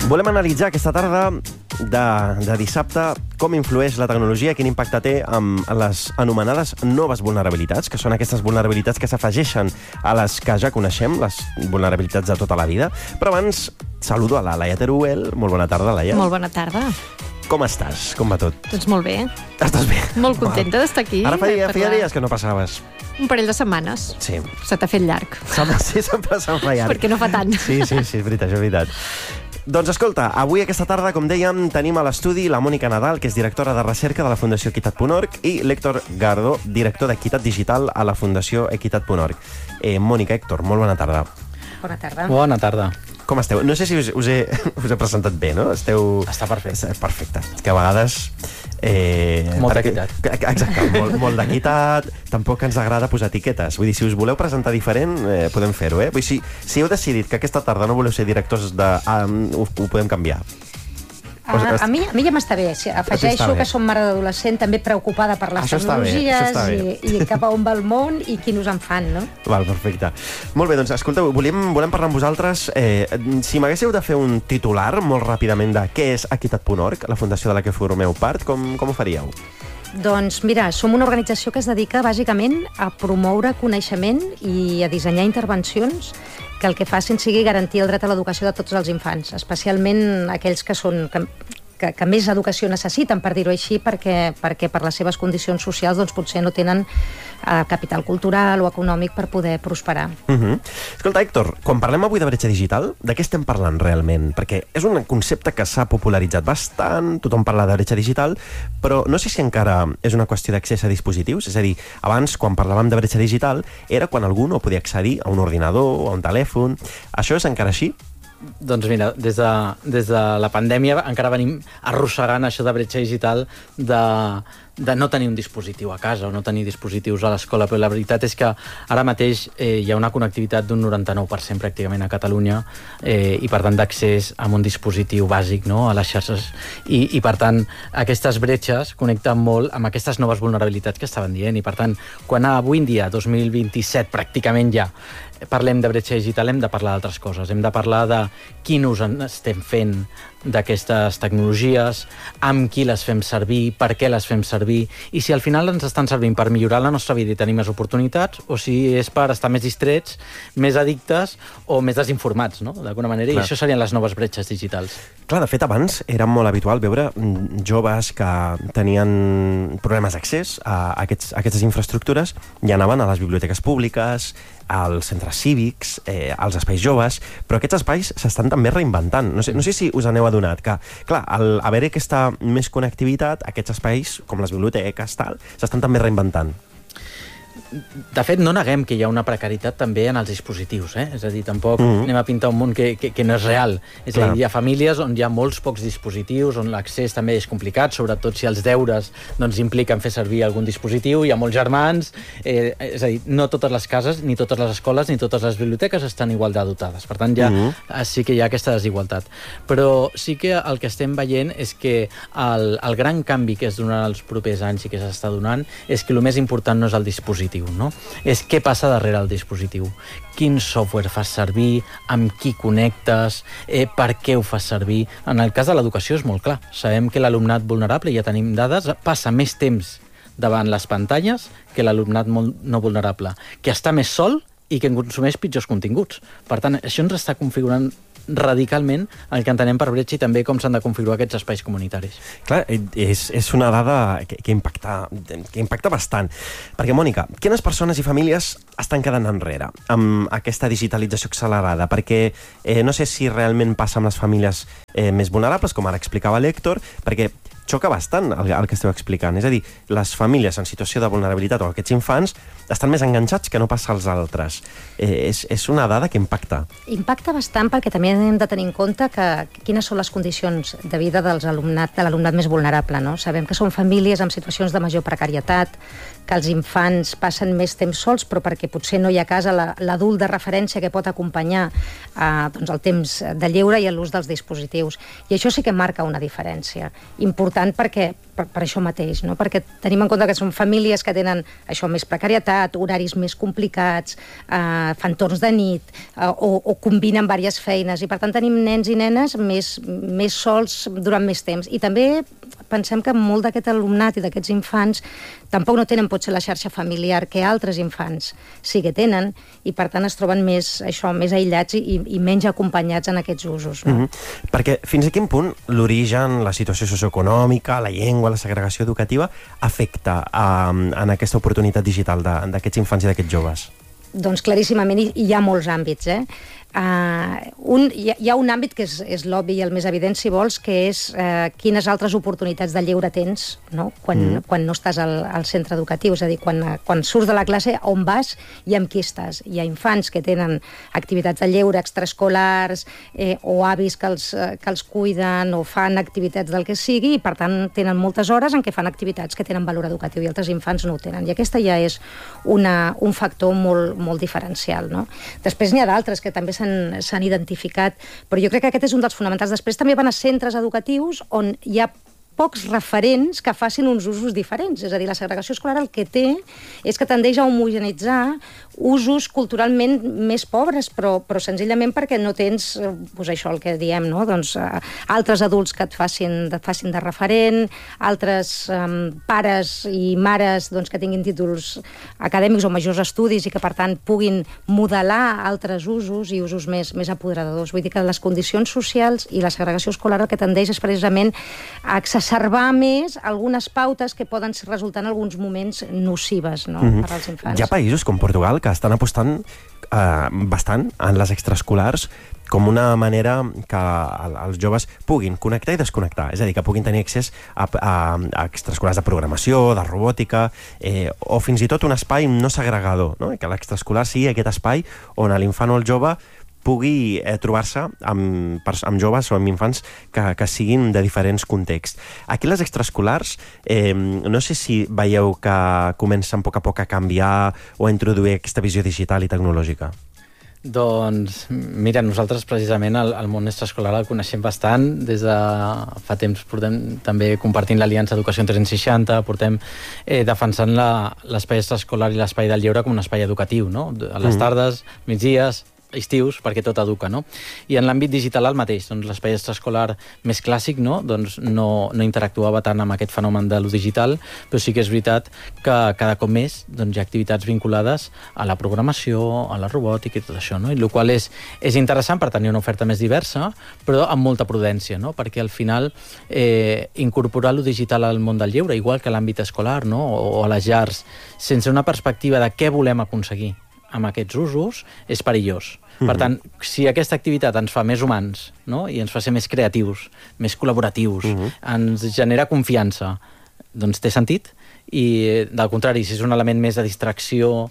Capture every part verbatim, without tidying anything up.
Volem analitzar aquesta tarda de, de dissabte com influeix la tecnologia, quin impacte té amb les anomenades noves vulnerabilitats, que són aquestes vulnerabilitats que s'afegeixen a les que ja coneixem, les vulnerabilitats de tota la vida. Però abans saludo a la Laia Teruel. Molt bona tarda, Laia. Molt bona tarda. Com estàs? Com va tot? Doncs molt bé. Estàs bé? Molt contenta d'estar aquí. Ara feia, feia dies que no passaves. Un parell de setmanes. Sí. Se t'ha fet llarg. Sí, sempre se'n fa llarg. Perquè no fa tant. Sí, sí, sí, és veritat, és veritat. Doncs escolta, avui aquesta tarda, com dèiem, tenim a l'estudi la Mònica Nadal, que és directora de recerca de la Fundació Equitat punt org, i l'Héctor Gardo, director d'Equitat Digital a la Fundació Equitat punt org. Eh, Mònica, Héctor, molt bona tarda. Bona tarda. Bona tarda. Com esteu? No sé si us, us, he, us he presentat bé, no? Esteu... Està perfecte. Perfecte. És que a vegades... Eh, molt d'equitat. Exacte, molt, molt d'equitat. Tampoc ens agrada posar etiquetes. Vull dir, si us voleu presentar diferent, eh, podem fer-ho, eh? Vull dir, si, si heu decidit que aquesta tarda no voleu ser directors de... Um, ho, ho podem canviar. A, a, mi, a mi ja m'està bé. Afegeixo que som mare d'adolescent, també preocupada per les això tecnologies i, i cap a on va el món i qui nos en fan, no? Val, perfecte. Molt bé, doncs, escolteu, volem, volem parlar amb vosaltres. Eh, si m'haguéssiu de fer un titular molt ràpidament de què és Equitat punt org, la fundació de la que formeu part, com, com ho faríeu? Doncs mira, som una organització que es dedica bàsicament a promoure coneixement i a dissenyar intervencions que el que facin sigui garantir el dret a l'educació de tots els infants, especialment aquells que són... Que, que, que més educació necessiten, per dir-ho així, perquè, perquè per les seves condicions socials doncs, potser no tenen eh, capital cultural o econòmic per poder prosperar. Uh -huh. Escolta, Héctor, quan parlem avui de bretxa digital, de què estem parlant realment? Perquè és un concepte que s'ha popularitzat bastant, tothom parla de bretxa digital, però no sé si encara és una qüestió d'accés a dispositius. És a dir, abans, quan parlàvem de bretxa digital, era quan algú no podia accedir a un ordinador o a un telèfon. Això és encara així? Doncs mira, des de, des de la pandèmia encara venim arrossegant això de bretxa digital de, de no tenir un dispositiu a casa o no tenir dispositius a l'escola, però la veritat és que ara mateix eh, hi ha una connectivitat d'un noranta-nou per cent pràcticament a Catalunya eh, i per tant d'accés a un dispositiu bàsic, no?, a les xarxes i, i per tant aquestes bretxes connecten molt amb aquestes noves vulnerabilitats que estaven dient i per tant quan avui en dia, dos mil vint-i-set pràcticament ja, parlem de bretxa digital, hem de parlar d'altres coses. Hem de parlar de quin ús estem fent d'aquestes tecnologies, amb qui les fem servir, per què les fem servir, i si al final ens estan servint per millorar la nostra vida i tenir més oportunitats, o si és per estar més distrets, més addictes o més desinformats, no?, d'alguna manera. Clar. I això serien les noves bretxes digitals. Clar, de fet, abans era molt habitual veure joves que tenien problemes d'accés a, aquests, a aquestes infraestructures i anaven a les biblioteques públiques, als centres cívics, eh, als espais joves, però aquests espais s'estan també reinventant. No sé, no sé si us aneu adonat que, clar, al haver aquesta més connectivitat, aquests espais, com les biblioteques, tal, s'estan també reinventant. De fet, no neguem que hi ha una precarietat també en els dispositius, eh? És a dir, tampoc Mm-hmm. anem a pintar un món que, que, que no és real. És Clar. a dir, hi ha famílies on hi ha molts pocs dispositius, on l'accés també és complicat, sobretot si els deures doncs, impliquen fer servir algun dispositiu, hi ha molts germans, eh, és a dir, no totes les cases, ni totes les escoles, ni totes les biblioteques estan igual de dotades. Per tant, ja Mm-hmm. sí que hi ha aquesta desigualtat. Però sí que el que estem veient és que el, el gran canvi que es donarà els propers anys i que s'està donant és que el més important no és el dispositiu, no? És què passa darrere el dispositiu. Quin software fas servir, amb qui connectes, eh, per què ho fas servir. En el cas de l'educació és molt clar. Sabem que l'alumnat vulnerable, ja tenim dades, passa més temps davant les pantalles que l'alumnat no vulnerable, que està més sol i que consumeix pitjors continguts. Per tant, això ens està configurant radicalment el que entenem per bretxa i també com s'han de configurar aquests espais comunitaris. Clar, és, és una dada que, que, impacta, que impacta bastant. Perquè, Mònica, quines persones i famílies estan quedant enrere amb aquesta digitalització accelerada? Perquè eh, no sé si realment passa amb les famílies eh, més vulnerables, com ara explicava l'Héctor, perquè xoca bastant el, el que esteu explicant. És a dir, les famílies en situació de vulnerabilitat o aquests infants estan més enganxats que no passa als altres. Eh, és, és una dada que impacta. Impacta bastant perquè també hem de tenir en compte que quines són les condicions de vida dels alumnat, de l'alumnat més vulnerable, no? Sabem que són famílies amb situacions de major precarietat, que els infants passen més temps sols, però perquè potser no hi ha a casa l'adult de referència que pot acompanyar eh, doncs el temps de lleure i l'ús dels dispositius. I això sí que marca una diferència important important perquè per, per això mateix, no? Perquè tenim en compte que són famílies que tenen això més precarietat, horaris més complicats, eh, fan torns de nit, eh, o, o combinen diverses feines, i per tant tenim nens i nenes més, més sols durant més temps. I també pensem que molt d'aquest alumnat i d'aquests infants tampoc no tenen potser la xarxa familiar que altres infants sí que tenen, i per tant es troben més, això, més aïllats i, i menys acompanyats en aquests usos. No? Mm-hmm. Perquè fins a quin punt l'origen, la situació socioeconòmica, la llengua, la segregació educativa afecta a, en aquesta oportunitat digital d'aquests infants i d'aquests joves? Doncs claríssimament, i hi ha molts àmbits, eh? Uh, un, hi, ha, hi ha un àmbit que és, és l'obvi i el més evident, si vols, que és uh, quines altres oportunitats de lleure tens, no? Quan, mm. quan no estàs al, al centre educatiu, és a dir, quan, quan surts de la classe, on vas i amb qui estàs. Hi ha infants que tenen activitats de lleure extraescolars, eh, o avis que els, que els cuiden o fan activitats del que sigui, i per tant tenen moltes hores en què fan activitats que tenen valor educatiu, i altres infants no ho tenen. I aquesta ja és una, un factor molt, molt diferencial, no? Després n'hi ha d'altres que també s'han identificat, però jo crec que aquest és un dels fonamentals. Després també van a centres educatius on hi ha pocs referents que facin uns usos diferents. És a dir, la segregació escolar el que té és que tendeix a homogenitzar usos culturalment més pobres, però, però senzillament perquè no tens, doncs això, el que diem, no? Doncs, uh, altres adults que et facin, et facin de referent, altres um, pares i mares doncs, que tinguin títols acadèmics o majors estudis i que, per tant, puguin modelar altres usos i usos més, més apoderadors. Vull dir que les condicions socials i la segregació escolar el que tendeix és precisament a exacerbar més algunes pautes que poden resultar en alguns moments nocives, no? Mm-hmm. Per als infants. Hi ha països com Portugal que estan apostant eh, bastant en les extraescolars com una manera que els joves puguin connectar i desconnectar, és a dir, que puguin tenir accés a, a, a extraescolars de programació, de robòtica, eh, o fins i tot un espai no segregador, no? Que l'extraescolar sigui aquest espai on l'infant o el jove pugui eh, trobar-se amb, amb joves o amb infants que, que siguin de diferents contexts. Aquí les extraescolars, eh, no sé si veieu que comencen a poc a poc a canviar o a introduir aquesta visió digital i tecnològica. Doncs, mira, nosaltres precisament el, el món extraescolar el coneixem bastant. Des de fa temps portem també compartint l'Aliança Educació tres cents seixanta, portem eh, defensant l'espai extraescolar i l'espai del lleure com un espai educatiu, no? A les tardes, migdies, estius, perquè tot educa, no? I en l'àmbit digital el mateix, doncs l'espai extraescolar més clàssic, no? Doncs no, no interactuava tant amb aquest fenomen de lo digital, però sí que és veritat que cada cop més doncs, hi ha activitats vinculades a la programació, a la robòtica i tot això, no? I el qual és, és interessant per tenir una oferta més diversa, però amb molta prudència, no? Perquè al final eh, incorporar lo digital al món del lleure, igual que a l'àmbit escolar, no? O, o a les llars, sense una perspectiva de què volem aconseguir amb aquests usos, és perillós. Mm-hmm. Per tant, si aquesta activitat ens fa més humans, no? I ens fa ser més creatius, més col·laboratius, mm-hmm. ens genera confiança, doncs té sentit. I, del contrari, si és un element més de distracció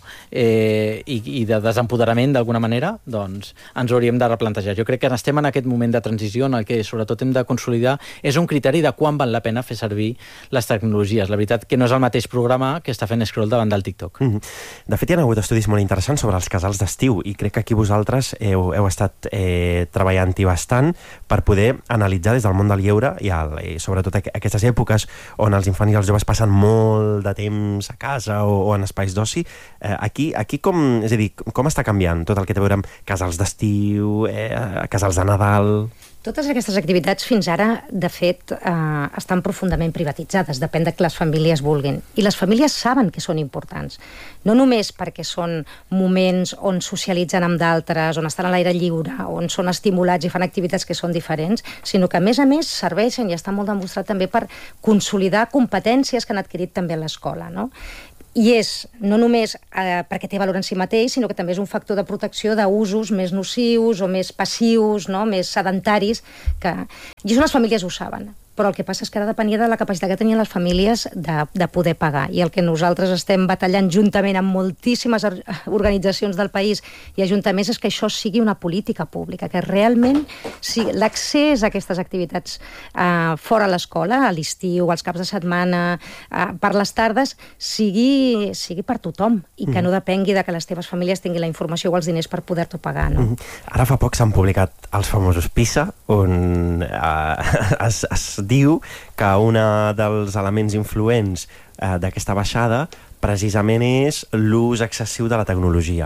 eh, i, i de desempoderament d'alguna manera, doncs ens hauríem de replantejar. Jo crec que estem en aquest moment de transició en el que sobretot hem de consolidar és un criteri de quan val la pena fer servir les tecnologies. La veritat que no és el mateix programa que està fent scroll davant del TikTok. Mm-hmm. De fet, hi ha hagut estudis molt interessants sobre els casals d'estiu i crec que aquí vosaltres heu, heu estat eh, treballant-hi bastant per poder analitzar des del món del lleure i, el, i sobretot aquestes èpoques on els infants i els joves passen molt de temps a casa o, o en espais d'oci. Eh, aquí, aquí com, és a dir, com està canviant tot el que té a veure amb casals d'estiu, eh, casals de Nadal? Totes aquestes activitats fins ara, de fet, eh, estan profundament privatitzades, depèn de que les famílies vulguin. I les famílies saben que són importants. No només perquè són moments on socialitzen amb d'altres, on estan a l'aire lliure, on són estimulats i fan activitats que són diferents, sinó que, a més a més, serveixen, i està molt demostrat també, per consolidar competències que han adquirit també a l'escola, no? I és no només eh, perquè té valor en si mateix, sinó que també és un factor de protecció d'usos més nocius o més passius, no? Més sedentaris, que... I això les famílies ho saben. Però el que passa és que ara depenia de la capacitat que tenien les famílies de, de poder pagar. I el que nosaltres estem batallant juntament amb moltíssimes organitzacions del país i ajuntaments és que això sigui una política pública, que realment si l'accés a aquestes activitats eh, fora l'escola, a l'estiu, als caps de setmana, eh, per les tardes, sigui, sigui per tothom i que mm. no depengui de que les teves famílies tinguin la informació o els diners per poder-t'ho pagar. No? Mm. Ara fa poc s'han publicat els famosos PISA, on eh, es, es diu que un dels elements influents eh, d'aquesta baixada precisament és l'ús excessiu de la tecnologia.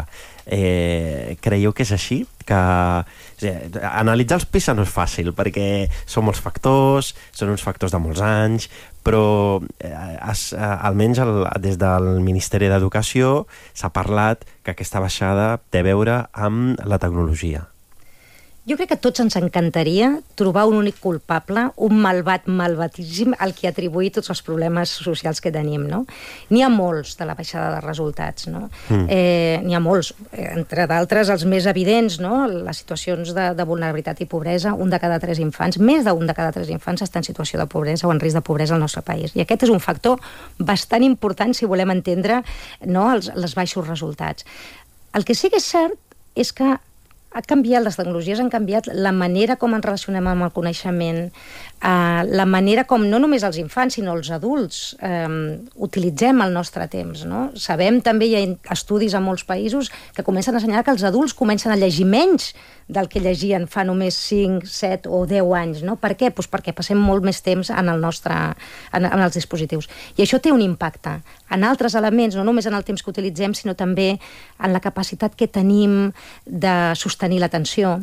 Eh, creieu que és així? Que eh, analitzar els PISA no és fàcil, perquè són molts factors, són uns factors de molts anys, però eh, es, eh, almenys el, des del Ministeri d'Educació s'ha parlat que aquesta baixada té a veure amb la tecnologia. Jo crec que a tots ens encantaria trobar un únic culpable, un malvat malvatíssim al que atribuir tots els problemes socials que tenim, no? N'hi ha molts de la baixada de resultats, no? Mm. Eh, n'hi ha molts, entre d'altres els més evidents, no? Les situacions de, de vulnerabilitat i pobresa, un de cada tres infants, més d'un de cada tres infants està en situació de pobresa o en risc de pobresa al nostre país. I aquest és un factor bastant important si volem entendre, no, els, els baixos resultats. El que sí que és cert és que ha canviat, les tecnologies han canviat la manera com ens relacionem amb el coneixement, eh, la manera com no només els infants, sinó els adults eh, utilitzem el nostre temps, no? Sabem també, hi ha estudis a molts països que comencen a assenyalar que els adults comencen a llegir menys del que llegien fa només cinc, set o deu anys, no? Per què? Pues perquè passem molt més temps en, el nostre, en, en els dispositius. I això té un impacte en altres elements, no només en el temps que utilitzem, sinó també en la capacitat que tenim de sostenir l'atenció.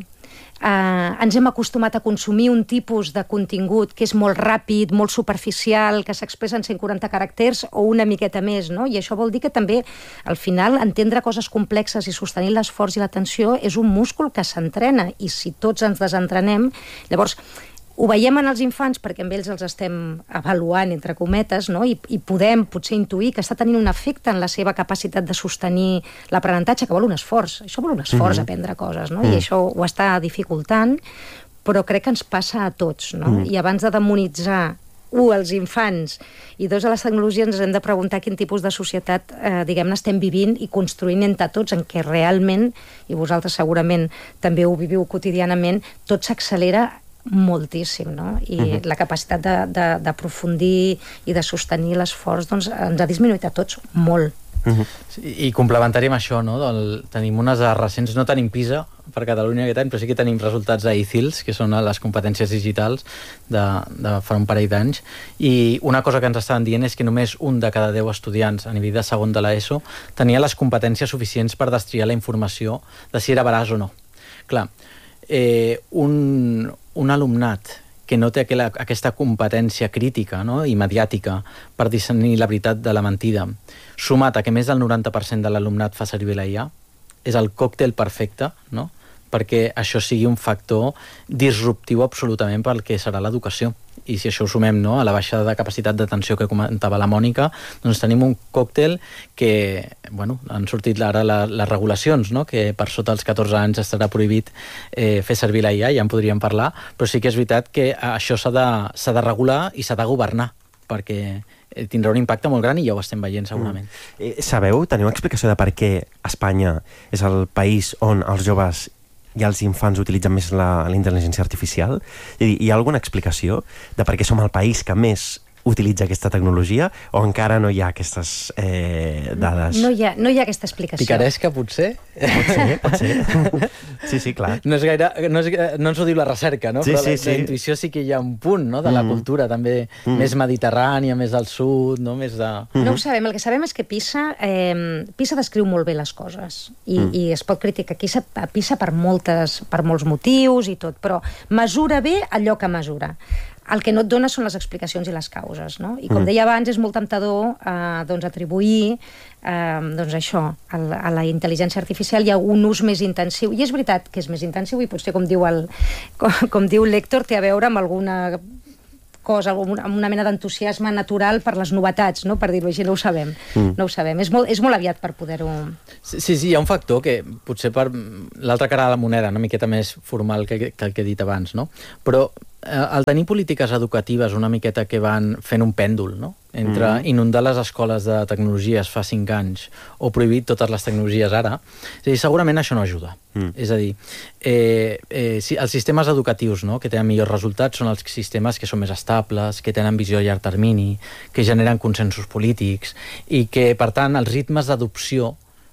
Uh, ens hem acostumat a consumir un tipus de contingut que és molt ràpid, molt superficial, que s'expressa en cent quaranta caràcters o una miqueta més, no? I això vol dir que també, al final, entendre coses complexes i sostenir l'esforç i l'atenció és un múscul que s'entrena, i si tots ens desentrenem, llavors ho veiem en els infants perquè amb ells els estem avaluant, entre cometes, no? I, i podem potser intuir que està tenint un efecte en la seva capacitat de sostenir l'aprenentatge, que vol un esforç. Això vol un esforç, mm-hmm. aprendre coses, no? Mm. I això ho està dificultant, però crec que ens passa a tots, no? Mm. I abans de demonitzar u, els infants, i dos, a les tecnologies, ens hem de preguntar quin tipus de societat, eh, diguem-ne, estem vivint i construint entre tots, en què realment, i vosaltres segurament també ho viviu quotidianament, tot s'accelera moltíssim, no? I uh-huh. la capacitat d'aprofundir i de sostenir l'esforç, doncs, ens ha disminuït a tots molt. Uh-huh. I complementari amb això, no? Del, tenim unes dades recents, no tenim PISA per Catalunya aquest any, però sí que tenim resultats d'E I C I L S, que són les competències digitals de, de fa un parell d'anys, i una cosa que ens estaven dient és que només un de cada deu estudiants a nivell de segon de l'ESO tenia les competències suficients per destriar la informació de si era veraç o no. Clar, eh, un, un alumnat que no té aquella, aquesta competència crítica, no? I mediàtica per discernir la veritat de la mentida, sumat a que més del noranta per cent de l'alumnat fa servir la I A, és el còctel perfecte, no? Perquè això sigui un factor disruptiu absolutament pel que serà l'educació. I si això ho sumem, no, a la baixada de capacitat d'atenció que comentava la Mònica, doncs tenim un còctel que, bueno, han sortit ara la, les regulacions, no? Que per sota dels catorze anys estarà prohibit eh, fer servir la I A, ja en podríem parlar, però sí que és veritat que això s'ha de, s'ha de regular i s'ha de governar, perquè tindrà un impacte molt gran i ja ho estem veient segurament. Mm. Eh, sabeu, teniu explicació de per què Espanya és el país on els joves i els infants utilitzen més la, la intel·ligència artificial? I, hi ha alguna explicació de per què som el país que més utilitza aquesta tecnologia, o encara no hi ha aquestes eh, dades? No hi ha, no hi ha aquesta explicació. Picaresca, potser? Pot ser, pot ser. Sí, sí, clar. No és gaire, no, és, no ens ho diu la recerca, no? Sí, però sí, la, sí. la intuïció sí que hi ha un punt, no? De la mm. cultura, també mm. més mediterrània, més del sud, no? Més de... Mm-hmm. No ho sabem, el que sabem és que PISA, eh, PISA descriu molt bé les coses, i, mm. i es pot criticar PISA, PISA per, moltes, per molts motius i tot, però mesura bé allò que mesura. El que no et dona són les explicacions i les causes, no? I com mm. deia abans, és molt temptador eh, doncs, atribuir eh, doncs això, a la, a la intel·ligència artificial hi ha un ús més intensiu. I és veritat que és més intensiu i potser, com diu, el, com, com diu l'Héctor, té a veure amb alguna cosa, amb una mena d'entusiasme natural per les novetats, no? Per dir-ho així, no ho sabem. Mm. No ho sabem. És molt, és molt aviat per poder-ho... Sí, sí, sí, hi ha un factor que potser per l'altra cara de la moneda, una miqueta més formal que, que el que he dit abans, no? Però al tenir polítiques educatives una miqueta que van fent un pèndol, no? Entre mm. inundar les escoles de tecnologies fa cinc anys o prohibir totes les tecnologies ara, és a dir, segurament això no ajuda. Mm. És a dir, eh, eh, si, els sistemes educatius, no? Que tenen millors resultats són els sistemes que són més estables, que tenen visió a llarg termini, que generen consensos polítics i que, per tant, els ritmes d'adopció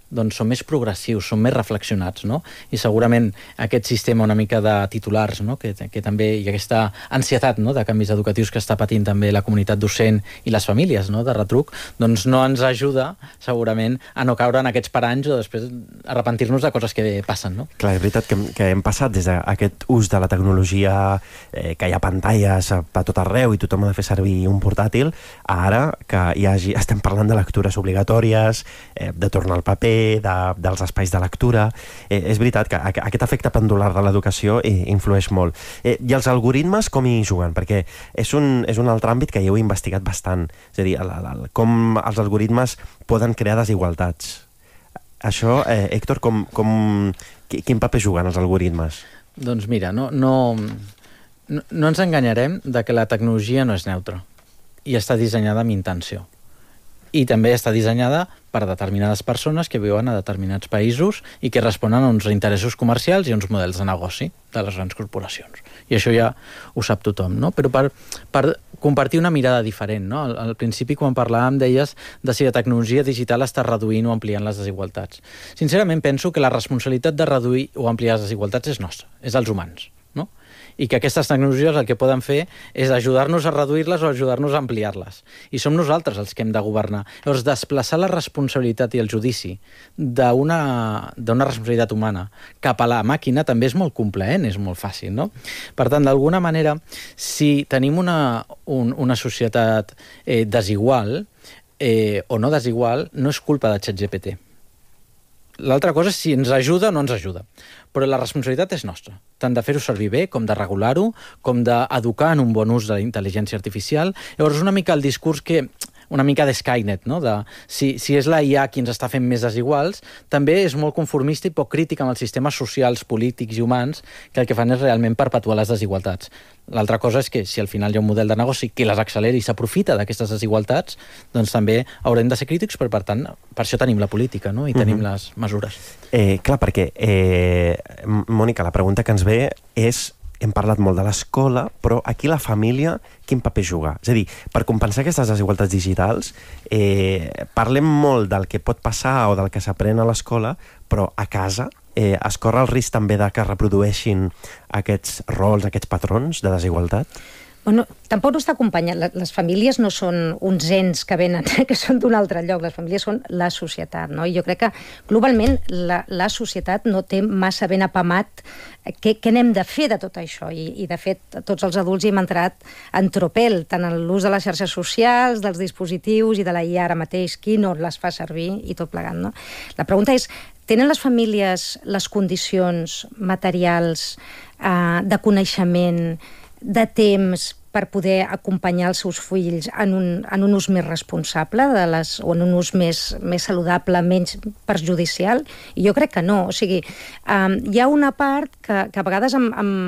doncs són més progressius, són més reflexionats, no? I segurament aquest sistema una mica de titulars, no? que, que també hi ha aquesta ansietat, no? de canvis educatius que està patint també la comunitat docent i les famílies, no? de retruc, doncs no ens ajuda segurament a no caure en aquests paranys o després arrepentir-nos de coses que passen. No? Clar, és veritat que, que hem passat des d'aquest ús de la tecnologia, eh, que hi ha pantalles a, a tot arreu i tothom ha de fer servir un portàtil, a ara que hi hagi, estem parlant de lectures obligatòries, eh, de tornar al paper, De, dels espais de lectura. Eh, és veritat que aquest efecte pendular de l'educació eh, influeix molt. Eh, I els algoritmes com hi juguen? Perquè és un, és un altre àmbit que hi heu investigat bastant. És a dir, el, el, com els algoritmes poden crear desigualtats. Això, eh, Héctor, com, com, quin paper juguen els algoritmes? Doncs mira, no, no, no, no ens enganyarem de que la tecnologia no és neutra i està dissenyada amb intenció. I també està dissenyada per determinades persones que viuen a determinats països i que responen a uns interessos comercials i a uns models de negoci de les grans corporacions. I això ja ho sap tothom, no? Però per, per compartir una mirada diferent, no? Al, al principi, quan parlàvem, deies de si la tecnologia digital està reduint o ampliant les desigualtats. Sincerament, penso que la responsabilitat de reduir o ampliar les desigualtats és nostra, és dels humans, no? I que aquestes tecnologies el que poden fer és ajudar-nos a reduir-les o ajudar-nos a ampliar-les. I som nosaltres els que hem de governar. Llavors, desplaçar la responsabilitat i el judici d'una d'una responsabilitat humana cap a la màquina també és molt complaent, és molt fàcil, no? Per tant, d'alguna manera, si tenim una, un, una societat eh, desigual eh, o no desigual, no és culpa de ChatGPT. L'altra cosa és si ens ajuda o no ens ajuda. Però la responsabilitat és nostra, tant de fer-ho servir bé, com de regular-ho, com d'educar en un bon ús de la intel·ligència artificial. Llavors, una mica el discurs que... una mica de Skynet, no? De, si, si és la I A qui ens està fent més desiguals, també és molt conformista i poc crític amb els sistemes socials, polítics i humans, que el que fan és realment perpetuar les desigualtats. L'altra cosa és que, si al final hi ha un model de negoci que les acceleri i s'aprofita d'aquestes desigualtats, doncs també haurem de ser crítics, però per tant, per això tenim la política, no? I tenim uh-huh. les mesures. Eh, clar, perquè, eh, Mònica, la pregunta que ens ve és: hem parlat molt de l'escola, però aquí la família quin paper juga? És a dir, per compensar aquestes desigualtats digitals, eh, parlem molt del que pot passar o del que s'aprèn a l'escola, però a casa eh, es corre el risc també de que es reprodueixin aquests rols, aquests patrons de desigualtat? Bueno, tampoc no està acompanyat. Les famílies no són uns ens que venen, que són d'un altre lloc. Les famílies són la societat, no? I jo crec que globalment la, la societat no té massa ben apamat què, què n'hem de fer de tot això. I, I de fet, tots els adults hi hem entrat en tropel, tant en l'ús de les xarxes socials, dels dispositius i de la I A ara mateix, qui no les fa servir i tot plegat, no? La pregunta és: tenen les famílies les condicions materials, eh, de coneixement, de temps per poder acompanyar els seus fills en un, en un ús més responsable de les, o en un ús més, més saludable, menys perjudicial? I jo crec que no. O sigui, um, hi ha una part que, que a vegades em, em,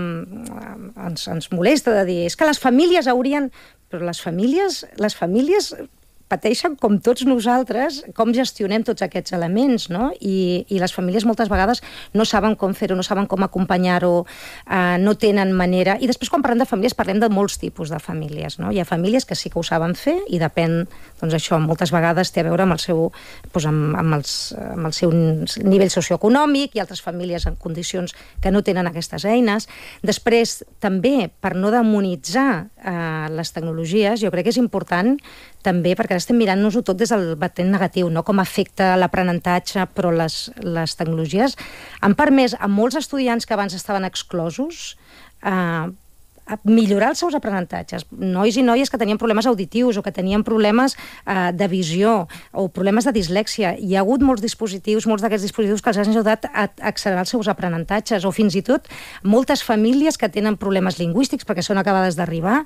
ens, ens molesta de dir és que les famílies haurien... Però les famílies, les famílies pateixen com tots nosaltres com gestionem tots aquests elements, no? I, i les famílies moltes vegades no saben com fer-ho, no saben com acompanyar-ho, eh, no tenen manera... I després, quan parlem de famílies, parlem de molts tipus de famílies, no? Hi ha famílies que sí que ho saben fer i depèn, doncs això, moltes vegades té a veure amb el seu, doncs amb, amb els, amb el seu nivell socioeconòmic, i altres famílies en condicions que no tenen aquestes eines. Després, també, per no demonitzar eh, les tecnologies, jo crec que és important també, perquè estem mirant-nos-ho tot des del batent negatiu, no? Com afecta l'aprenentatge, però les, les tecnologies han permès a molts estudiants que abans estaven exclosos eh, millorar els seus aprenentatges. Nois i noies que tenien problemes auditius o que tenien problemes eh, de visió o problemes de dislèxia. Hi ha hagut molts dispositius, molts d'aquests dispositius que els han ajudat a accelerar els seus aprenentatges, o fins i tot moltes famílies que tenen problemes lingüístics perquè són acabades d'arribar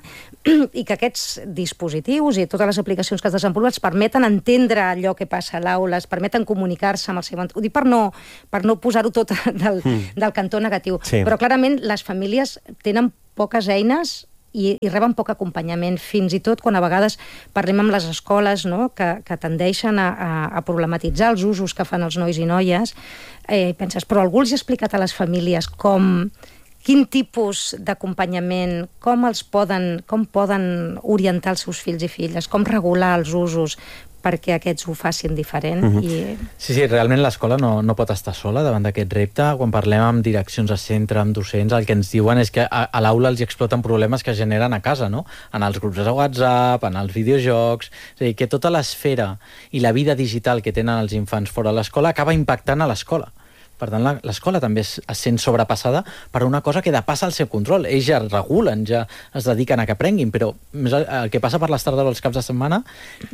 i que aquests dispositius i totes les aplicacions que es desenvolupen els permeten entendre allò que passa a l'aula, es permeten comunicar-se amb el seu... Ho dic per no, per no posar-ho tot del, mm. del cantó negatiu. Sí. Però clarament les famílies tenen poques eines i, i reben poc acompanyament, fins i tot quan a vegades parlem amb les escoles, no? que, que tendeixen a, a, a problematitzar els usos que fan els nois i noies. Eh, penses, però algú els ha explicat a les famílies com, quin tipus d'acompanyament, com els poden, com poden orientar els seus fills i filles, com regular els usos, perquè aquests ho facin diferent. Mhm. I... Sí, sí, realment l'escola no, no pot estar sola davant d'aquest repte. Quan parlem amb direccions de centre, amb docents, el que ens diuen és que a, a l'aula els exploten problemes que es generen a casa, no? En els grups de WhatsApp, en els videojocs... És a dir, que tota l'esfera i la vida digital que tenen els infants fora de l'escola acaba impactant a l'escola. Per tant, l'escola també es, es sent sobrepassada per una cosa que depassa el seu control. Ells ja regulen, ja es dediquen a que aprenguin, però el que passa per les tardes o els caps de setmana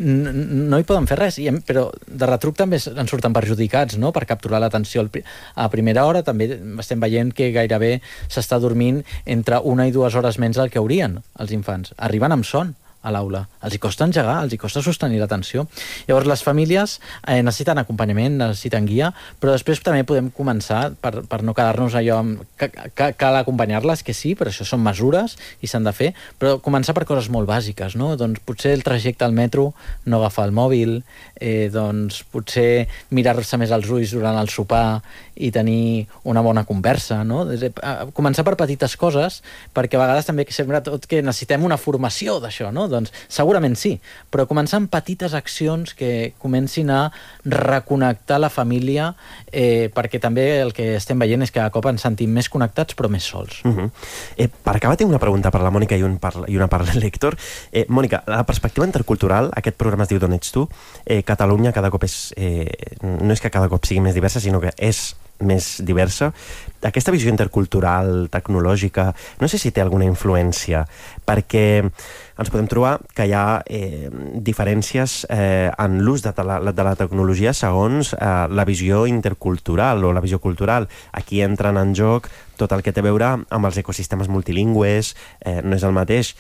no hi poden fer res. I, però de retruc també en surten perjudicats, no?, per capturar l'atenció a primera hora. També estem veient que gairebé s'està dormint entre una i dues hores menys del que haurien els infants. Arriben amb son a l'aula. Els hi costa engegar, els hi costa sostenir l'atenció. Llavors, les famílies eh, necessiten acompanyament, necessiten guia, però després també podem començar, per, per no quedar-nos allò amb... Que, que, cal acompanyar-les, que sí, però això són mesures i s'han de fer, però començar per coses molt bàsiques, no? Doncs potser el trajecte al metro, no agafar el mòbil, eh, doncs potser mirar-se més als ulls durant el sopar i tenir una bona conversa, no? Començar per petites coses, perquè a vegades també sembla tot que necessitem una formació d'això, no? Doncs segurament sí, però començar amb petites accions que comencin a reconnectar la família, eh, perquè també el que estem veient és que a cop ens sentim més connectats però més sols. Uh -huh. eh, per acabar tinc una pregunta per la Mònica i, un per, i una per l'Héctor. Eh, Mònica, la perspectiva intercultural, aquest programa es diu D'on ets tu, eh, Catalunya cada cop és... Eh, no és que cada cop sigui més diversa, sinó que és més diversa. Aquesta visió intercultural, tecnològica, no sé si té alguna influència, perquè ens podem trobar que hi ha eh, diferències eh, en l'ús de, la, de la tecnologia segons eh, la visió intercultural o la visió cultural. Aquí entren en joc tot el que té a veure amb els ecosistemes multilingües, eh, no és el mateix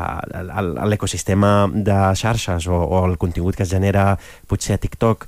eh, l'ecosistema de xarxes o, o el contingut que es genera potser a TikTok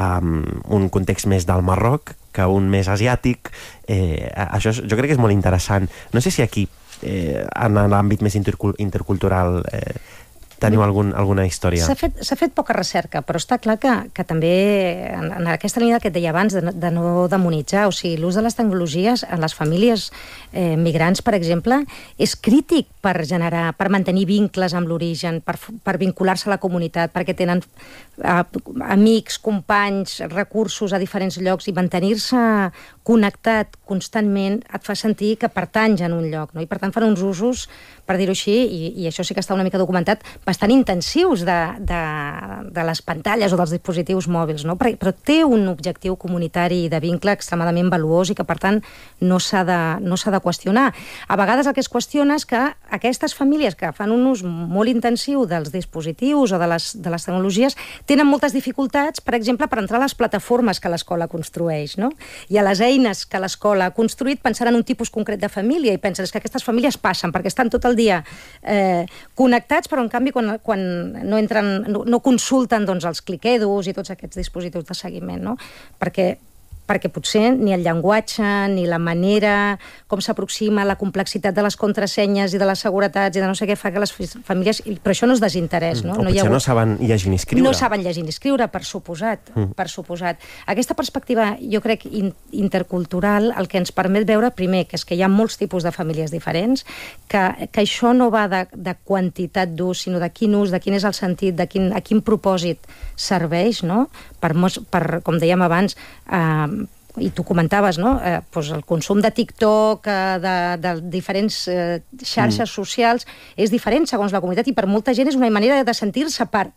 amb un context més del Marroc que un més asiàtic. Eh, això jo crec que és molt interessant. No sé si aquí, eh, en l'àmbit més intercultural, eh, teniu algun, alguna història? S'ha fet, s'ha fet poca recerca, però està clar que, que també en, en aquesta línia que et deia abans de no, de no demonitzar, o sigui, l'ús de les tecnologies en les famílies eh, migrants, per exemple, és crític per generar, per mantenir vincles amb l'origen, per, per vincular-se a la comunitat, perquè tenen eh, amics, companys, recursos a diferents llocs, i mantenir-se connectat constantment et fa sentir que pertanys en un lloc, no? I per tant fan uns usos, per dir-ho així, i, i això sí que està una mica documentat, bastant intensius de, de, de les pantalles o dels dispositius mòbils, no? Però, però té un objectiu comunitari i de vincle extremadament valuós i que, per tant, no s'ha de, no s'ha de qüestionar. A vegades el que es qüestiona és que aquestes famílies que fan un ús molt intensiu dels dispositius o de les, de les tecnologies tenen moltes dificultats, per exemple, per entrar a les plataformes que l'escola construeix, no? I a les eines que l'escola ha construït pensant en un tipus concret de família, i pensen que aquestes famílies passen perquè estan tot el dia eh, connectats, però en canvi quan, quan no entren, no, no consulten doncs, els cliquedos i tots aquests dispositius de seguiment, no? Perquè perquè potser ni el llenguatge, ni la manera com s'aproxima, la complexitat de les contrasenyes i de les seguretats i de no sé què fa que les famílies... Però això no és desinterès, no? O no potser hagut... no saben llegir ni escriure. No saben llegir ni escriure, per suposat, mm. per suposat. Aquesta perspectiva, jo crec, in intercultural, el que ens permet veure, primer, que és que hi ha molts tipus de famílies diferents, que, que això no va de, de quantitat d'ús, sinó de quin ús, de quin és el sentit, de quin, a quin propòsit serveix, no? Per, per com dèiem abans, eh, i tu comentaves, no? Eh, doncs el consum de TikTok, eh, de, de diferents eh, xarxes mm. socials, és diferent segons la comunitat, i per molta gent és una manera de sentir-se part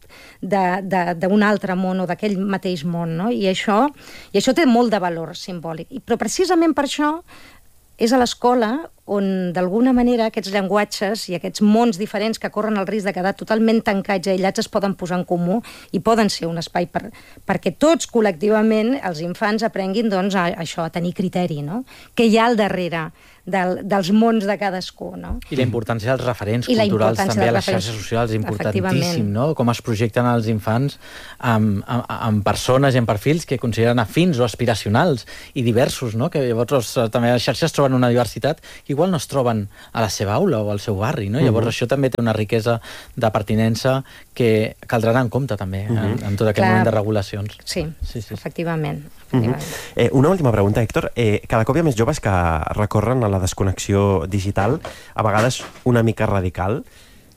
d'un altre món o d'aquell mateix món, no? I això, i això té molt de valor simbòlic. I, però precisament per això és a l'escola on, d'alguna manera, aquests llenguatges i aquests mons diferents que corren el risc de quedar totalment tancats i aïllats es poden posar en comú i poden ser un espai per, perquè tots col·lectivament, els infants, aprenguin doncs, a, a això, a tenir criteri, no? Què hi ha al darrere del, dels mons de cadascú, no? I la importància dels referents culturals també a les xarxes socials, importantíssim, no? Com es projecten els infants amb, amb, amb persones i amb perfils que consideren afins o aspiracionals i diversos, no? Que llavors també les xarxes troben una diversitat que igual no es troben a la seva aula o al seu barri, no? Llavors uh-huh. això també té una riquesa de pertinença que caldrà anar en compte també uh-huh. en, en tot aquest Clar. moment de regulacions. Sí, sí, sí. efectivament. Uh-huh. eh, una última pregunta, Héctor. Eh, cada cop hi ha més joves que recorren a la desconnexió digital, a vegades una mica radical.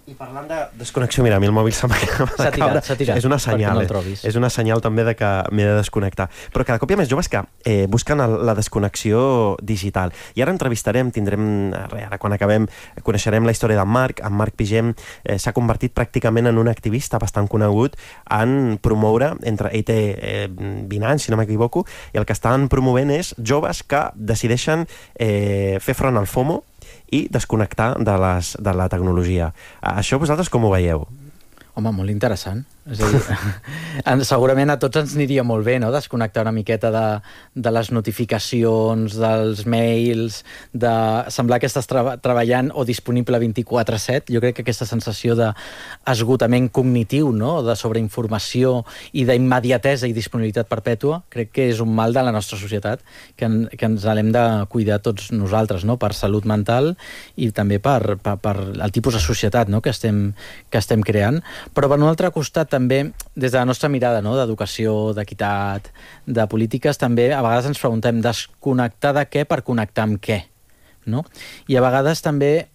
I parlant de desconnexió, mira, a mi el mòbil se m'acaba de S'ha tirat, caure. s'ha tirat, És una perquè senyal, no el eh? trobis. És una senyal també de que m'he de desconnectar. Però cada cop hi ha més joves que eh, busquen el, la desconnexió digital. I ara entrevistarem, tindrem, re, ara quan acabem, coneixerem la història d'en Marc. En Marc Pigem eh, s'ha convertit pràcticament en un activista bastant conegut en promoure, entre ell té eh, vint anys, si no m'equivoco, i el que estan promovent és joves que decideixen eh, fer front al FOMO i desconnectar de, les, de la tecnologia. Això vosaltres com ho veieu? Home, molt interessant. És a dir, segurament a tots ens aniria molt bé, no?, desconnectar una miqueta de, de les notificacions, dels mails, de semblar que estàs tra treballant o disponible vint-i-quatre set. Jo crec que aquesta sensació d'esgotament cognitiu, no?, de sobreinformació i d'immediatesa i disponibilitat perpètua, crec que és un mal de la nostra societat que, en, que ens l'hem de cuidar tots nosaltres, no?, per salut mental i també per, per, per el tipus de societat, no?, que estem, que estem creant. Però per un altre costat, també, des de la nostra mirada, no?, d'educació, d'equitat, de polítiques, també a vegades ens preguntem desconnectar de què per connectar amb què, no? I a vegades també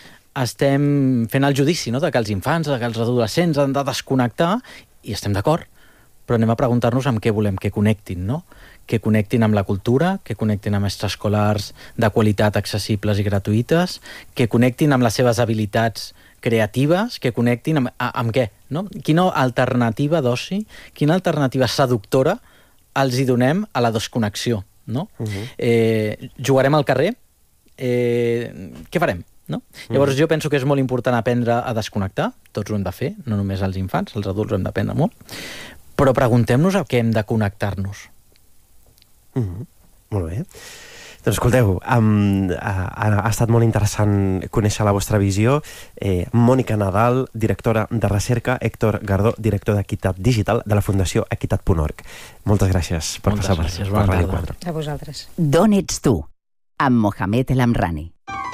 estem fent el judici, no?, de que els infants, de que els adolescents han de desconnectar, i estem d'acord, però anem a preguntar-nos amb què volem que connectin, no? Que connectin amb la cultura, que connectin amb extraescolars de qualitat accessibles i gratuïtes, que connectin amb les seves habilitats creatives, que connectin amb, amb què? No? Quina alternativa d'oci, quina alternativa seductora els hi donem a la desconnexió? No? Uh-huh. eh, jugarem al carrer? Eh, què farem? No? Uh-huh. Llavors jo penso que és molt important aprendre a desconnectar, tots ho hem de fer, no només els infants, els adults ho hem d'aprendre molt, però preguntem-nos a què hem de connectar-nos. Uh-huh. Molt bé. Doncs escolteu, um, ha, ha estat molt interessant conèixer la vostra visió. Eh, Mònica Nadal, directora de recerca, Héctor Gardó, director d'Equitat Digital de la Fundació Equitat punt org. Moltes gràcies per Moltes passar gràcies, per, per Ràdio tarda. quatre. A vosaltres. D'on ets tu? Amb Mohamed El Amrani.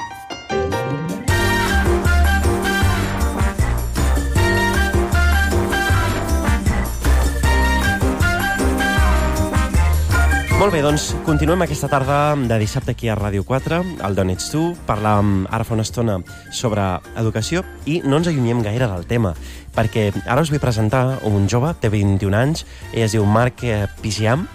Molt bé, doncs continuem aquesta tarda de dissabte aquí a Ràdio quatre, al D'on ets tu. Parlàvem ara fa una estona sobre educació i no ens allunyem gaire del tema, perquè ara us vull presentar un jove, té vint-i-un anys, ell es diu Marc Pigem,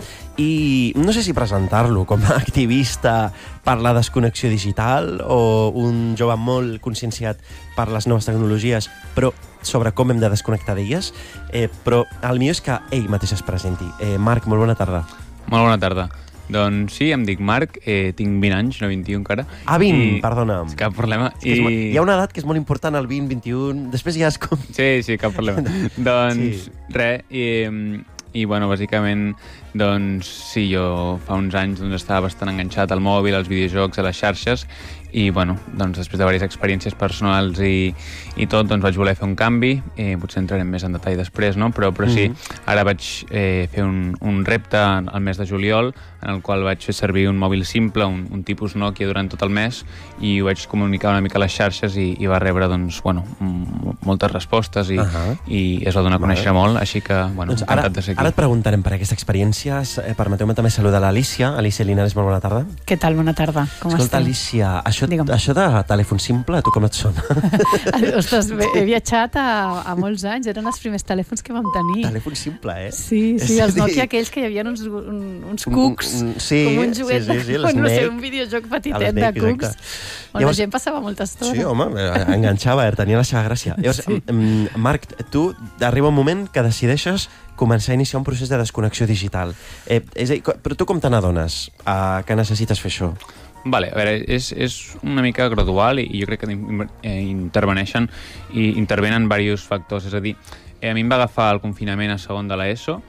i no sé si presentar-lo com a activista per la desconnexió digital o un jove molt conscienciat per les noves tecnologies, però sobre com hem de desconnectar d'elles, eh, però el millor és que ell mateix es presenti. Eh, Marc, molt bona tarda. Molt bona tarda. Doncs sí, em dic Marc, eh, tinc vint anys, no vint-i-un encara. Ah, vint, I... perdona. Cap problema. I... I... Hi ha una edat que és molt important, el vint, vint-i-un, després ja és com... Sí, sí, cap problema. Doncs Sí. res, i, i bueno, bàsicament, doncs sí, jo fa uns anys doncs, estava bastant enganxat al mòbil, als videojocs, a les xarxes, i bueno, doncs després de diverses experiències personals i, i tot, doncs vaig voler fer un canvi, eh, potser entrarem més en detall després, no? Però, però sí, ara vaig eh, fer un, un repte al mes de juliol, en el qual vaig fer servir un mòbil simple, un, un tipus Nokia durant tot el mes, i ho vaig comunicar una mica a les xarxes i, i va rebre, doncs, bueno, m- moltes respostes i, Ahà. i es va donar a conèixer molt, així que, bueno, Doncs ara, encantat de ser aquí. ara et preguntarem per aquesta experiència. Eh, Permeteu-me també saludar l'Alícia. Alícia Linares, molt bona tarda. Què tal? Bona tarda. Com Escolta, esteu? Alícia, això, Digue'm. això de telèfon simple, a tu com et sona? Ostres, he he viatjat a, a molts anys. Eren els primers telèfons que vam tenir. Telèfon simple, eh? Sí, sí, És a els dir, Nokia aquells que hi havia uns, un, uns un- cucs, un- sí, com un joguet, sí, sí, sí, de- l'Snake. no sé, un videojoc petitet de L'Snake, cucs, exacte. on Llavors- la gent passava molta estona. Sí, home, eh, enganxava, eh, tenia la seva gràcia. Llavors, Sí. sí. Marc, tu arriba un moment que decideixes començar a iniciar un procés de desconnexió digital. Eh, és a dir, co- però tu com te n'adones eh, que necessites fer això? Vale, a veure, és, és una mica gradual i, i jo crec que in- eh, interveneixen i intervenen diversos factors. És a dir, eh, a mi em va agafar el confinament a segon de l'ESO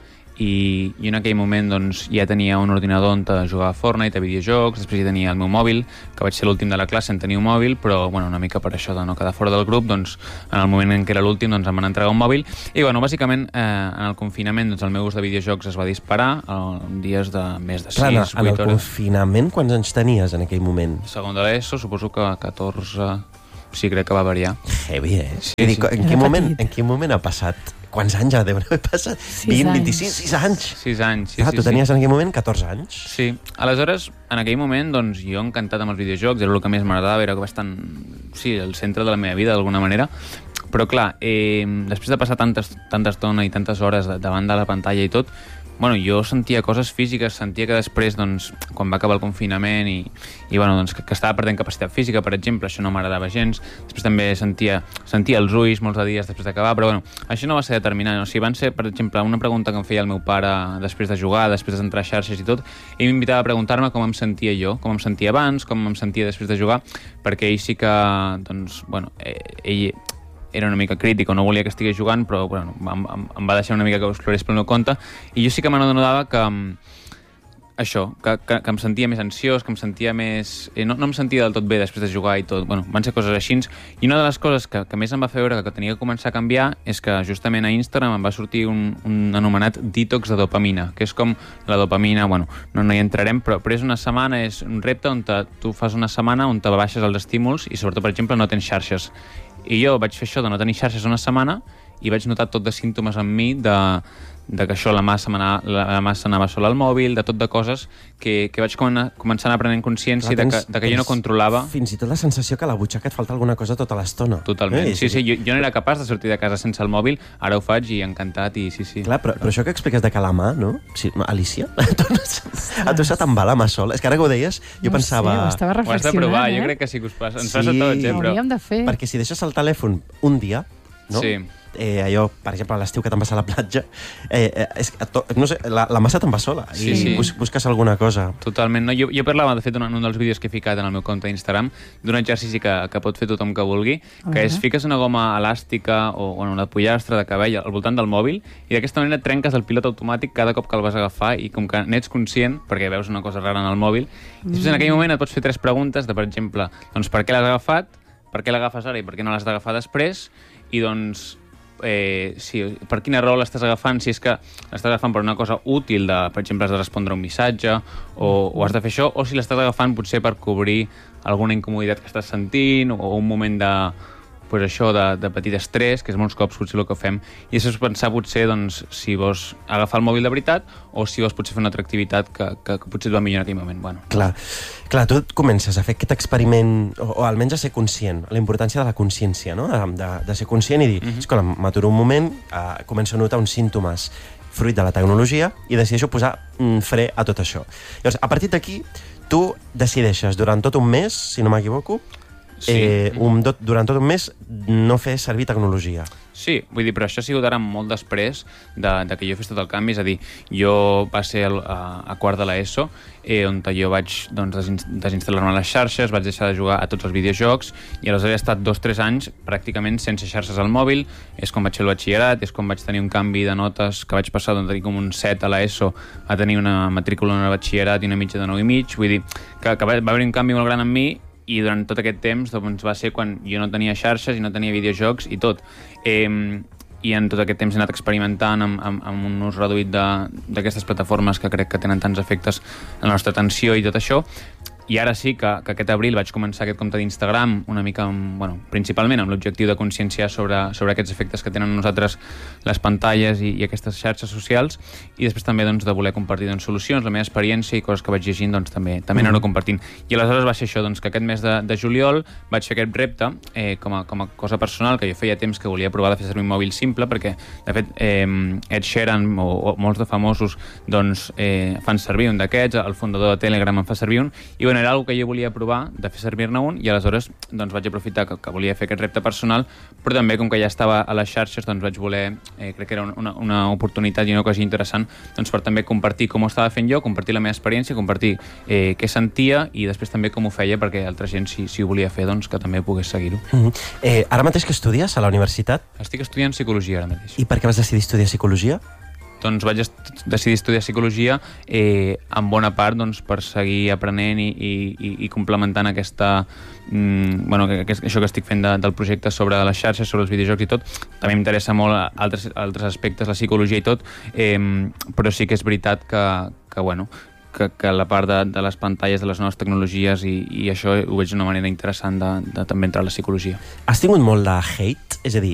i, i en aquell moment doncs, ja tenia un ordinador on jugava a Fortnite, a videojocs, després ja tenia el meu mòbil, que vaig ser l'últim de la classe en tenir un mòbil, però bueno, una mica per això de no quedar fora del grup, doncs, en el moment en què era l'últim doncs, em van entregar un mòbil i bueno, bàsicament eh, en el confinament doncs, el meu ús de videojocs es va disparar en dies de més de sis, Clar, en el vuit hores. confinament, quants anys tenies en aquell moment? Segon de l'ESO, suposo que catorze... Sí, crec que va variar. Heavy, eh? Sí, Vull dir, sí. en, Era quin moment, petit. en quin moment ha passat? Quants anys ja deuen haver passat? Sis vint, anys. vint-i-cinc, sis anys? Sis anys, sí, Clar, sí, tu sí. tenies en aquell moment catorze anys? Sí, aleshores, en aquell moment, doncs, jo encantat amb els videojocs, era el que més m'agradava, era bastant, sí, el centre de la meva vida, d'alguna manera, Però clar, eh, després de passar tantes, tanta estona i tantes hores davant de la pantalla i tot, bueno, jo sentia coses físiques, sentia que després, doncs, quan va acabar el confinament i, i bueno, doncs, que, que estava perdent capacitat física, per exemple, això no m'agradava gens. Després també sentia, sentia els ulls molts de dies després d'acabar, però bueno, això no va ser determinant. O sigui, van ser, per exemple, una pregunta que em feia el meu pare després de jugar, després d'entrar a xarxes i tot, ell m'invitava a preguntar-me com em sentia jo, com em sentia abans, com em sentia després de jugar, perquè ell sí que, doncs, bueno, ell era una mica crític o no volia que estigués jugant, però bueno, em, em, em va deixar una mica que ho explorés pel meu compte, i jo sí que m'adonava que això, que, que, que em sentia més ansiós, que em sentia més... Eh, no, no em sentia del tot bé després de jugar i tot. Bueno, van ser coses així. I una de les coses que, que més em va fer veure que tenia que començar a canviar és que justament a Instagram em va sortir un, un anomenat detox de dopamina, que és com la dopamina, bueno, no, no hi entrarem, però, però és una setmana, és un repte on te, tu fas una setmana on te baixes els estímuls i sobretot, per exemple, no tens xarxes. I jo vaig fer això de no tenir xarxes una setmana i vaig notar tot de símptomes en mi de, de que això, la massa, la, la massa anava sola al mòbil, de tot de coses que, que vaig començar a prenent consciència de que, de que jo no controlava. Fins i tot la sensació que a la butxaca et falta alguna cosa tota l'estona. Totalment. Eh? Sí, sí, jo, jo no era capaç de sortir de casa sense el mòbil, ara ho faig i encantat, i sí, sí. Clar, però, però això que expliques de que la mà, no? Sí, Alicia, a tu se te'n va la mà sola. És que ara que ho deies, jo no pensava... Sé, ho estava reflexionant, ho has de provar, eh? jo crec que sí que us passa. Ens sí, passa a tots, eh? Però... Ho hauríem de fer. Perquè si deixes el telèfon un dia, no? Sí. Eh, allò, per exemple, a l'estiu que te'n vas a la platja, eh, eh, és, to, no sé, la, la massa te'n va sola sí, i sí. Bus, busques alguna cosa. Totalment. No? Jo, jo parlava, de fet, en un dels vídeos que he ficat en el meu compte d'Instagram, d'un exercici que, que pot fer tothom que vulgui, que uh-huh. és fiques una goma elàstica o bueno, una pollastre de cabell al voltant del mòbil i d'aquesta manera trenques el pilot automàtic cada cop que el vas agafar i com que n'ets conscient, perquè veus una cosa rara en el mòbil, mm. i després en aquell moment et pots fer tres preguntes de, per exemple, doncs per què l'has agafat, per què l'agafes ara i per què no l'has d'agafar després, i doncs Eh, sí, per quina raó l'estàs agafant, si és que l'estàs agafant per una cosa útil, de, per exemple, has de respondre un missatge o, o has de fer això, o si l'estàs agafant potser per cobrir alguna incomoditat que estàs sentint o un moment de, pues això, de, de petit estrès, que és molts cops potser el que fem, i això és pensar potser doncs, si vols agafar el mòbil de veritat o si vols potser fer una altra activitat que, que, que potser et va millor en aquell moment. Bueno. Clar, clar, tu comences a fer aquest experiment, o, o almenys a ser conscient, la importància de la consciència, no? de, de, de ser conscient i dir, mm-hmm. escolta, m'aturo un moment, eh, començo a notar uns símptomes fruit de la tecnologia i decideixo posar mm, fre a tot això. Llavors, a partir d'aquí, tu decideixes durant tot un mes, si no m'equivoco, sí. eh, un, do, durant tot un mes no fer servir tecnologia. Sí, vull dir, però això ha sigut ara molt després de, de que jo fes tot el canvi, és a dir, jo va ser el, a, a quart de l'ESO, eh, on jo vaig doncs, desin, desinstal·lar-me les xarxes, vaig deixar de jugar a tots els videojocs, i aleshores he estat dos o tres anys pràcticament sense xarxes al mòbil. És com vaig fer el batxillerat, és com vaig tenir un canvi de notes, que vaig passar de tenir com un set a l'ESO a tenir una matrícula en el batxillerat i una mitja de nou i mig, vull dir, que, que va, va haver un canvi molt gran en mi, i durant tot aquest temps doncs, va ser quan jo no tenia xarxes i no tenia videojocs i tot. Eh, I en tot aquest temps he anat experimentant amb, amb, amb un ús reduït d'aquestes plataformes que crec que tenen tants efectes en la nostra atenció i tot això. I ara sí que, que aquest abril vaig començar aquest compte d'Instagram una mica, amb, bueno, principalment amb l'objectiu de conscienciar sobre, sobre aquests efectes que tenen a nosaltres les pantalles i, i aquestes xarxes socials, i després també doncs, de voler compartir doncs, solucions, la meva experiència i coses que vaig llegint, doncs, també, també mm. anar-ho compartint. I aleshores va ser això, doncs, que aquest mes de, de juliol vaig fer aquest repte eh, com, a, com a cosa personal, que jo feia temps que volia provar de fer servir un mòbil simple, perquè, de fet, eh, Ed Sheeran o, o molts de famosos doncs, eh, fan servir un d'aquests, el fundador de Telegram en fa servir un, i bueno, era una que jo volia provar de fer servir-ne un, i aleshores doncs, vaig aprofitar que, que volia fer aquest repte personal, però també com que ja estava a les xarxes doncs vaig voler, eh, crec que era una, una oportunitat i una cosa interessant doncs, per també compartir com ho estava fent jo, compartir la meva experiència, compartir eh, què sentia i després també com ho feia perquè altra gent, si, si ho volia fer, doncs que també pogués seguir-ho. Mm-hmm. eh, ara mateix que estudies a la universitat? Estic estudiant psicologia ara mateix. I per què vas decidir estudiar psicologia? Doncs vaig decidir estudiar psicologia eh, en bona part doncs, per seguir aprenent i, i, i complementant aquesta, mm, bueno, aquest, això que estic fent de, del projecte sobre les xarxes, sobre els videojocs i tot. També m'interessa molt altres, altres aspectes, la psicologia i tot, eh, però sí que és veritat que, que bueno, que, que la part de, de les pantalles, de les noves tecnologies i, i això ho veig d'una manera interessant de, de també entrar a la psicologia. Has tingut molt de hate? És a dir,